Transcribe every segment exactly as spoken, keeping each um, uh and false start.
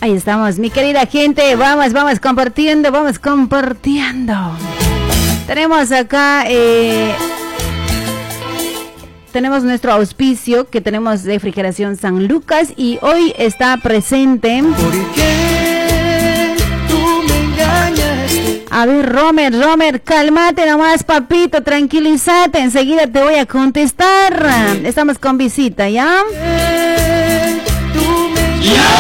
Ahí estamos, mi querida gente, vamos, vamos compartiendo, vamos compartiendo. Tenemos acá, eh, tenemos nuestro auspicio, que tenemos Refrigeración San Lucas, y hoy está presente. ¿Por qué tú me engañas? A ver, Romer, Romer, cálmate nomás, papito, tranquilízate, enseguida te voy a contestar. Estamos con visita, ¿ya? Tú me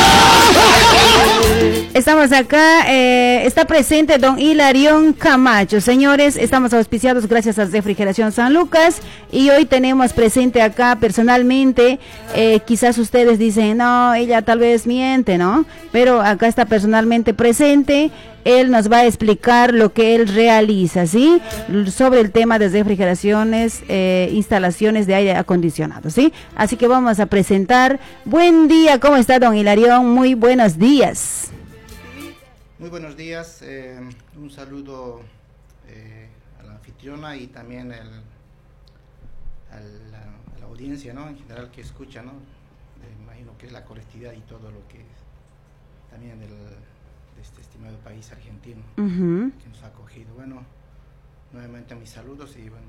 Estamos acá, eh, está presente don Hilarión Camacho. Señores, estamos auspiciados gracias a Refrigeración San Lucas, y hoy tenemos presente acá personalmente, eh, quizás ustedes dicen, no, ella tal vez miente, ¿no? Pero acá está personalmente presente. Él nos va a explicar lo que él realiza, ¿sí? Sobre el tema de refrigeraciones, eh, instalaciones de aire acondicionado, ¿sí? Así que vamos a presentar. Buen día, ¿cómo está don Hilarión? Muy buenos días. Muy buenos días, eh, un saludo eh, a la anfitriona y también el, a, la, a la audiencia, ¿no? En general que escucha, ¿no? Me imagino que es la colectividad y todo lo que es también del, de este estimado país argentino, uh-huh, que nos ha acogido. Bueno, nuevamente mis saludos y bueno,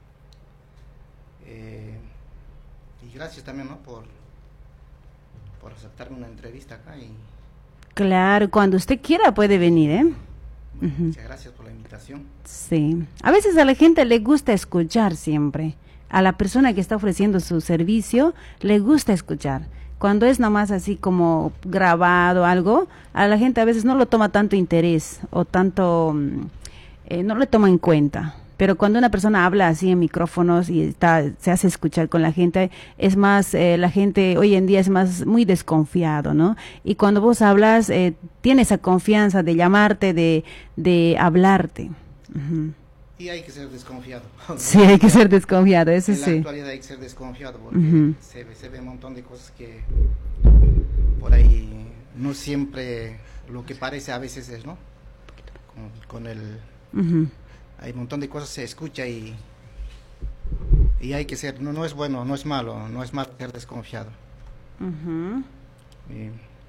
eh, y gracias también, ¿no? por, por aceptarme una entrevista acá. Y claro, cuando usted quiera puede venir, ¿eh? Bueno, uh-huh. Muchas gracias por la invitación. Sí, a veces a la gente le gusta escuchar siempre. A la persona que está ofreciendo su servicio le gusta escuchar. Cuando es nomás así como grabado algo, a la gente a veces no lo toma tanto interés o tanto, eh, no lo toma en cuenta. Pero cuando una persona habla así en micrófonos y está, se hace escuchar con la gente, es más, eh, la gente hoy en día es más muy desconfiado, ¿no? Y cuando vos hablas, eh, tiene esa confianza de llamarte, de, de hablarte. Uh-huh. Y hay que ser desconfiado. Sí, hay que ser desconfiado, eso sí. En la sí. actualidad hay que ser desconfiado porque uh-huh. se, ve, se ve un montón de cosas que por ahí no siempre lo que parece a veces es, ¿no? Con, con el... Uh-huh. Hay un montón de cosas se escucha y y hay que ser, no, no es bueno, no es malo, no es malo ser desconfiado. Uh-huh. Y,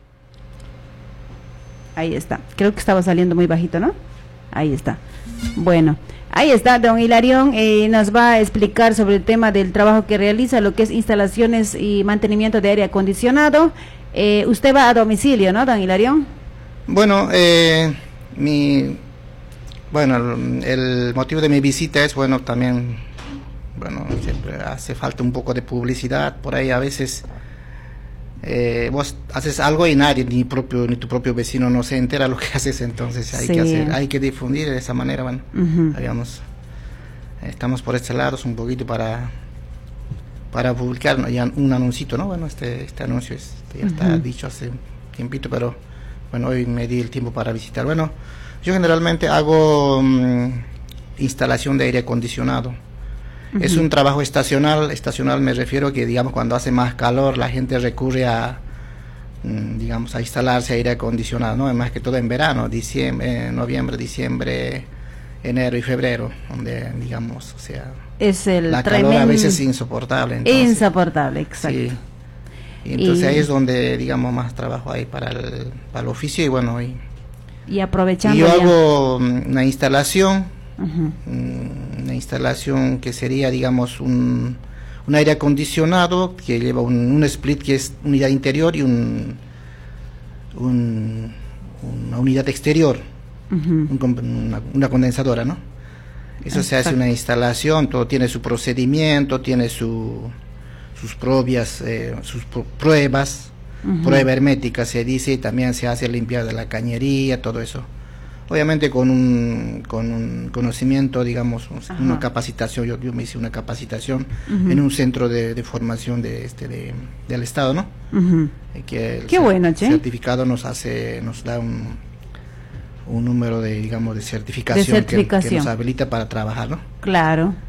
ahí está, creo que estaba saliendo muy bajito, ¿no? Ahí está. Bueno, ahí está don Hilarión, eh, nos va a explicar sobre el tema del trabajo que realiza, lo que es instalaciones y mantenimiento de aire acondicionado. Eh, usted va a domicilio, ¿no, don Hilarión? Bueno, eh, mi... Bueno, el, el motivo de mi visita es, bueno, también, bueno, siempre hace falta un poco de publicidad, por ahí a veces eh, vos haces algo y nadie, ni propio ni tu propio vecino no se entera lo que haces, entonces hay sí. que hacer, hay que difundir de esa manera, bueno, uh-huh. digamos, estamos por este lado un poquito para para publicar, ¿no? Ya un anuncito, ¿no? Bueno, este este anuncio es, ya uh-huh. está dicho hace un tiempito, pero bueno, hoy me di el tiempo para visitar. Bueno, yo generalmente hago um, instalación de aire acondicionado. Uh-huh. Es un trabajo estacional. Estacional me refiero que, digamos, cuando hace más calor, la gente recurre a, um, digamos, a instalarse aire acondicionado, ¿no? Más que todo en verano, diciembre, eh, noviembre, diciembre, enero y febrero, donde, digamos, o sea, es el la calor a veces es insoportable. Entonces, insoportable, exacto. Sí. Y entonces y... ahí es donde, digamos, más trabajo hay para el, para el oficio y bueno, y y aprovechando y yo ya. hago una instalación, uh-huh. una instalación que sería, digamos, un, un aire acondicionado que lleva un, un split que es unidad interior y un, un una unidad exterior, uh-huh. un, una, una condensadora, ¿no? Eso Exacto. Se hace una instalación, todo tiene su procedimiento, tiene su, sus propias, eh, sus pruebas. Uh-huh. Prueba hermética se dice, y también se hace limpiar de la cañería, todo eso. Obviamente con un, con un conocimiento, digamos, Ajá. una capacitación, yo, yo me hice una capacitación uh-huh. en un centro de, de formación de este de, del Estado, ¿no? Uh-huh. Que el Qué bueno, che. certificado nos hace, nos da un, un número de, digamos, de certificación, de certificación. Que, que nos habilita para trabajar, ¿no? Claro.